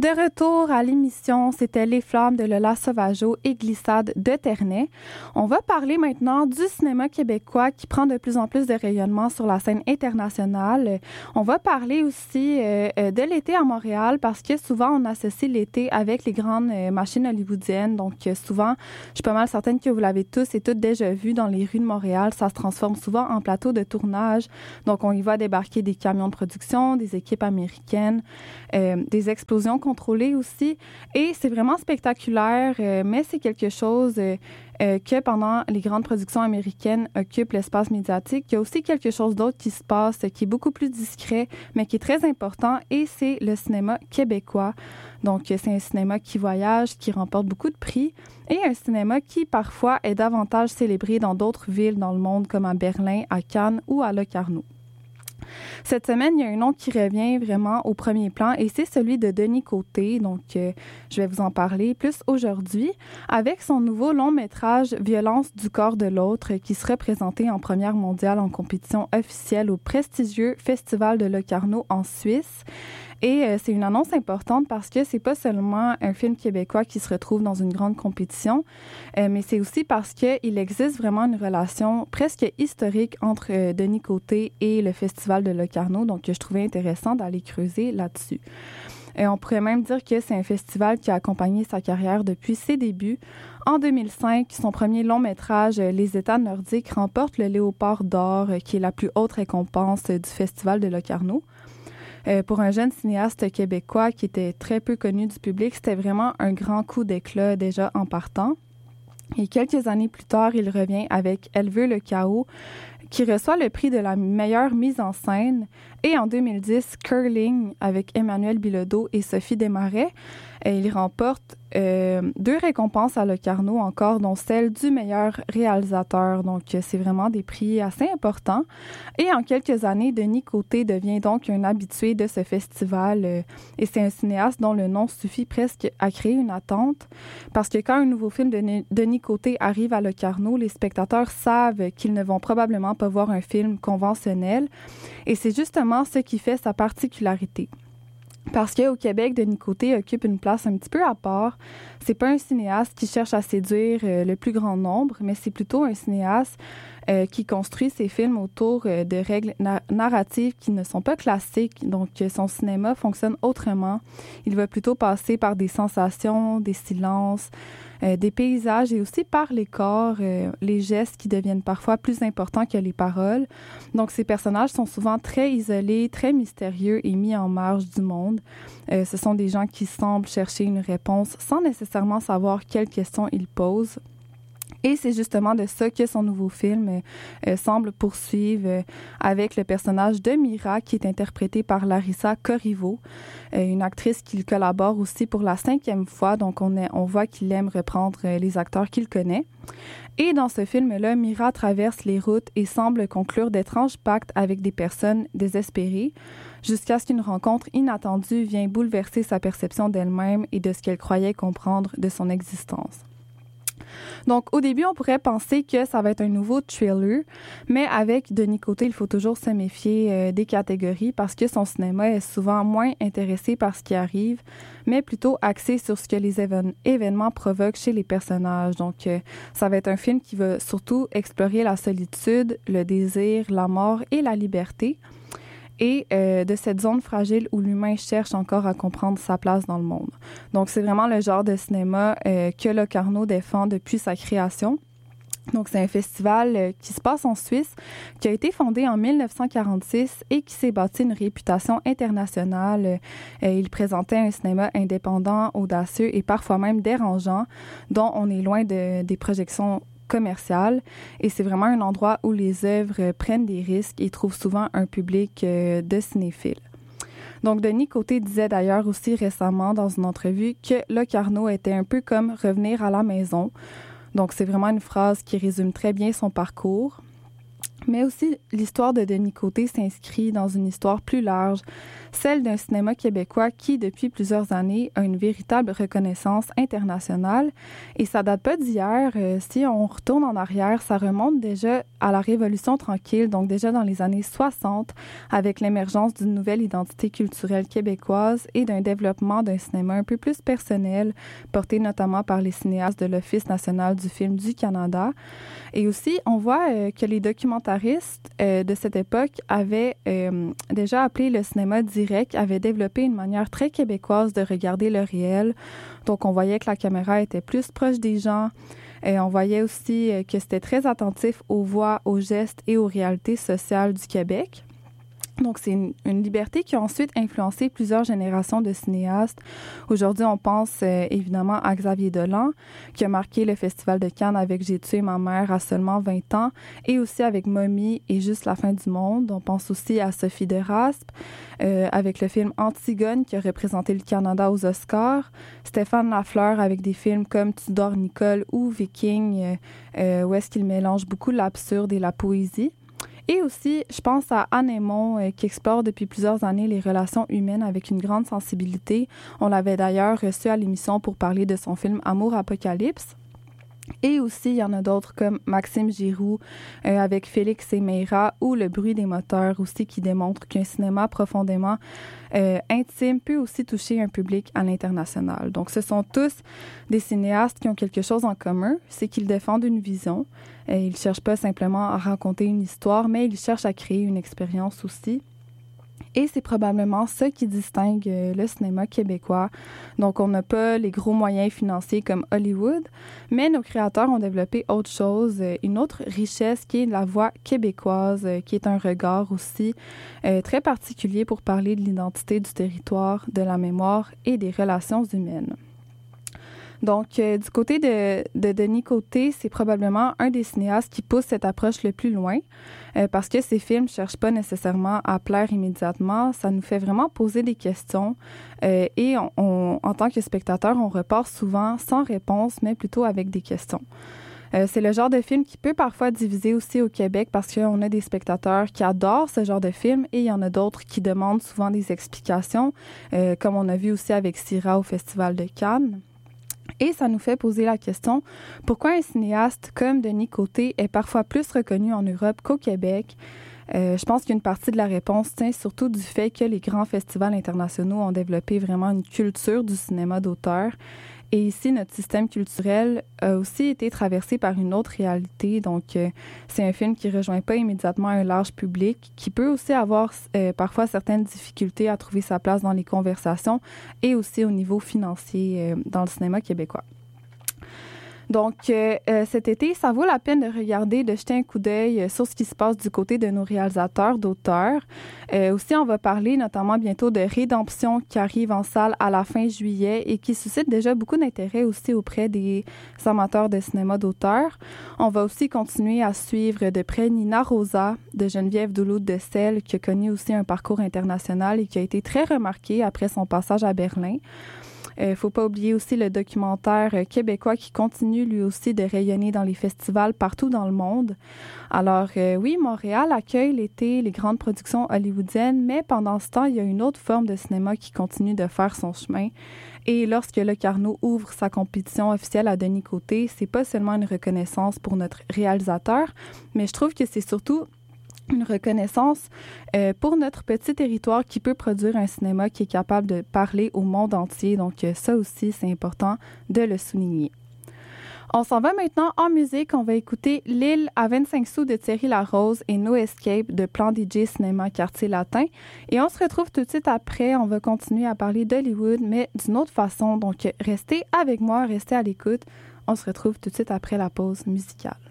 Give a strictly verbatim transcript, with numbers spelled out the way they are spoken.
De retour à l'émission, c'était Les Flammes de Lola Sauvageau et Glissade de Ternay. On va parler maintenant du cinéma québécois qui prend de plus en plus de rayonnement sur la scène internationale. On va parler aussi euh, de l'été à Montréal parce que souvent on associe l'été avec les grandes euh, machines hollywoodiennes. Donc euh, souvent, je suis pas mal certaine que vous l'avez tous et toutes déjà vu dans les rues de Montréal. Ça se transforme souvent en plateau de tournage. Donc on y va débarquer des camions de production, des équipes américaines, euh, des explosions contrôlé aussi. Et c'est vraiment spectaculaire, euh, mais c'est quelque chose euh, euh, que pendant les grandes productions américaines occupe l'espace médiatique. Il y a aussi quelque chose d'autre qui se passe, qui est beaucoup plus discret, mais qui est très important, et c'est le cinéma québécois. Donc, c'est un cinéma qui voyage, qui remporte beaucoup de prix, et un cinéma qui, parfois, est davantage célébré dans d'autres villes dans le monde, comme à Berlin, à Cannes ou à Locarno. Cette semaine, il y a un nom qui revient vraiment au premier plan et c'est celui de Denis Côté. Donc, euh, je vais vous en parler plus aujourd'hui avec son nouveau long-métrage « Violence du corps de l'autre » qui sera présenté en première mondiale en compétition officielle au prestigieux Festival de Locarno en Suisse. Et euh, c'est une annonce importante parce que c'est pas seulement un film québécois qui se retrouve dans une grande compétition, euh, mais c'est aussi parce qu'il existe vraiment une relation presque historique entre euh, Denis Côté et le Festival de Locarno. Donc, je trouvais intéressant d'aller creuser là-dessus. Et on pourrait même dire que c'est un festival qui a accompagné sa carrière depuis ses débuts. En deux mille cinq, son premier long-métrage, Les États nordiques, remporte le Léopard d'or, qui est la plus haute récompense du Festival de Locarno. Euh, pour un jeune cinéaste québécois qui était très peu connu du public, c'était vraiment un grand coup d'éclat déjà en partant. Et quelques années plus tard, il revient avec Elle veut le chaos, qui reçoit le prix de la meilleure mise en scène. Et en deux mille dix, Curling, avec Emmanuel Bilodeau et Sophie Desmarais. Et il remporte euh, deux récompenses à Locarno encore, dont celle du meilleur réalisateur. Donc, c'est vraiment des prix assez importants. Et en quelques années, Denis Côté devient donc un habitué de ce festival. Euh, et c'est un cinéaste dont le nom suffit presque à créer une attente. Parce que quand un nouveau film de Denis Côté arrive à Locarno, les spectateurs savent qu'ils ne vont probablement pas voir un film conventionnel. Et c'est justement ce qui fait sa particularité. Parce qu'au Québec, Denis Côté occupe une place un petit peu à part. C'est pas un cinéaste qui cherche à séduire euh, le plus grand nombre, mais c'est plutôt un cinéaste euh, qui construit ses films autour euh, de règles na- narratives qui ne sont pas classiques. Donc, euh, son cinéma fonctionne autrement. Il va plutôt passer par des sensations, des silences, euh, des paysages et aussi par les corps, euh, les gestes qui deviennent parfois plus importants que les paroles. Donc, ces personnages sont souvent très isolés, très mystérieux et mis en marge du monde. Euh, ce sont des gens qui semblent chercher une réponse sans nécessairement savoir quelles questions ils posent. Et c'est justement de ça que son nouveau film euh, semble poursuivre euh, avec le personnage de Mira, qui est interprété par Larissa Corriveau, euh, une actrice qu'il collabore aussi pour la cinquième fois. Donc, on, est, on voit qu'il aime reprendre euh, les acteurs qu'il connaît. Et dans ce film-là, Mira traverse les routes et semble conclure d'étranges pactes avec des personnes désespérées, jusqu'à ce qu'une rencontre inattendue vienne bouleverser sa perception d'elle-même et de ce qu'elle croyait comprendre de son existence. Donc, au début, on pourrait penser que ça va être un nouveau thriller, mais avec Denis Côté, il faut toujours se méfier euh, des catégories parce que son cinéma est souvent moins intéressé par ce qui arrive, mais plutôt axé sur ce que les évén- événements provoquent chez les personnages. Donc, euh, ça va être un film qui va surtout explorer la solitude, le désir, la mort et la liberté, et euh, de cette zone fragile où l'humain cherche encore à comprendre sa place dans le monde. Donc, c'est vraiment le genre de cinéma euh, que Locarno défend depuis sa création. Donc, c'est un festival euh, qui se passe en Suisse, qui a été fondé en dix-neuf cent quarante-six et qui s'est bâti une réputation internationale. Euh, il présentait un cinéma indépendant, audacieux et parfois même dérangeant, dont on est loin de, des projections commerciale, et c'est vraiment un endroit où les œuvres prennent des risques et trouvent souvent un public euh, de cinéphiles. Donc, Denis Côté disait d'ailleurs aussi récemment dans une entrevue que Locarno était un peu comme revenir à la maison. Donc, c'est vraiment une phrase qui résume très bien son parcours. Mais aussi, l'histoire de Denis Côté s'inscrit dans une histoire plus large, celle d'un cinéma québécois qui, depuis plusieurs années, a une véritable reconnaissance internationale. Et ça date pas d'hier. Euh, si on retourne en arrière, ça remonte déjà à la Révolution tranquille, donc déjà dans les années soixante, avec l'émergence d'une nouvelle identité culturelle québécoise et d'un développement d'un cinéma un peu plus personnel, porté notamment par les cinéastes de l'Office national du film du Canada. Et aussi, on voit euh, que les documentaristes euh, de cette époque avaient euh, déjà appelé le cinéma direct, avaient développé une manière très québécoise de regarder le réel. Donc, on voyait que la caméra était plus proche des gens. Et on voyait aussi euh, que c'était très attentif aux voix, aux gestes et aux réalités sociales du Québec. Donc, c'est une, une liberté qui a ensuite influencé plusieurs générations de cinéastes. Aujourd'hui, on pense euh, évidemment à Xavier Dolan, qui a marqué le Festival de Cannes avec J'ai tué ma mère à seulement vingt ans, et aussi avec Mommy et Juste la fin du monde. On pense aussi à Sophie de Raspe, euh, avec le film Antigone, qui a représenté le Canada aux Oscars. Stéphane Lafleur, avec des films comme Tudor Nicole ou Viking, euh, euh, où est-ce qu'il mélange beaucoup l'absurde et la poésie. Et aussi, je pense à Anne Aymon, euh, qui explore depuis plusieurs années les relations humaines avec une grande sensibilité. On l'avait d'ailleurs reçue à l'émission pour parler de son film Amour Apocalypse. Et aussi, il y en a d'autres comme Maxime Giroux euh, avec Félix et Meira ou Le bruit des moteurs aussi, qui démontre qu'un cinéma profondément euh, intime peut aussi toucher un public à l'international. Donc, ce sont tous des cinéastes qui ont quelque chose en commun, c'est qu'ils défendent une vision. Euh, ils ne cherchent pas simplement à raconter une histoire, mais ils cherchent à créer une expérience aussi. Et c'est probablement ça qui distingue euh, le cinéma québécois. Donc, on n'a pas les gros moyens financiers comme Hollywood, mais nos créateurs ont développé autre chose, euh, une autre richesse qui est la voix québécoise, euh, qui est un regard aussi euh, très particulier pour parler de l'identité du territoire, de la mémoire et des relations humaines. Donc, euh, du côté de, de Denis Côté, c'est probablement un des cinéastes qui pousse cette approche le plus loin euh, parce que ses films ne cherchent pas nécessairement à plaire immédiatement. Ça nous fait vraiment poser des questions euh, et on, on, en tant que spectateur, on repart souvent sans réponse, mais plutôt avec des questions. Euh, c'est le genre de film qui peut parfois diviser aussi au Québec parce qu'on a des spectateurs qui adorent ce genre de film et il y en a d'autres qui demandent souvent des explications, euh, comme on a vu aussi avec Syrah au Festival de Cannes. Et ça nous fait poser la question, pourquoi un cinéaste comme Denis Côté est parfois plus reconnu en Europe qu'au Québec? Euh, je pense qu'une partie de la réponse tient surtout du fait que les grands festivals internationaux ont développé vraiment une culture du cinéma d'auteur. Et ici, notre système culturel a aussi été traversé par une autre réalité. Donc, euh, c'est un film qui ne rejoint pas immédiatement un large public, qui peut aussi avoir euh, parfois certaines difficultés à trouver sa place dans les conversations et aussi au niveau financier euh, dans le cinéma québécois. Donc, euh, euh, cet été, ça vaut la peine de regarder, de jeter un coup d'œil sur ce qui se passe du côté de nos réalisateurs, d'auteurs. Euh, aussi, on va parler notamment bientôt de Rédemption qui arrive en salle à la fin juillet et qui suscite déjà beaucoup d'intérêt aussi auprès des amateurs de cinéma d'auteur. On va aussi continuer à suivre de près Nina Rosa de Geneviève Duluth-Dessel qui a connu aussi un parcours international et qui a été très remarqué après son passage à Berlin. Il ne faut pas oublier aussi le documentaire québécois qui continue lui aussi de rayonner dans les festivals partout dans le monde. Alors euh, oui, Montréal accueille l'été les grandes productions hollywoodiennes, mais pendant ce temps, il y a une autre forme de cinéma qui continue de faire son chemin. Et lorsque Le Carnot ouvre sa compétition officielle à Denis Côté, c'est pas seulement une reconnaissance pour notre réalisateur, mais je trouve que c'est surtout une reconnaissance euh, pour notre petit territoire qui peut produire un cinéma qui est capable de parler au monde entier. Donc euh, ça aussi, c'est important de le souligner. On s'en va maintenant en musique. On va écouter L'île à vingt-cinq sous de Thierry Larose et No Escape de Plan D J Cinéma Quartier Latin. Et on se retrouve tout de suite après. On va continuer à parler d'Hollywood, mais d'une autre façon. Donc restez avec moi, restez à l'écoute. On se retrouve tout de suite après la pause musicale.